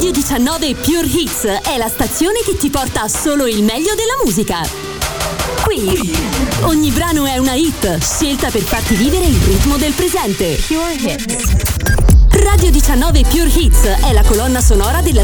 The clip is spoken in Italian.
Radio 19 Pure Hits è la stazione che ti porta solo il meglio della musica. Qui ogni brano è una hit, scelta per farti vivere il ritmo del presente. Pure Hits. Radio 19 Pure Hits è la colonna sonora della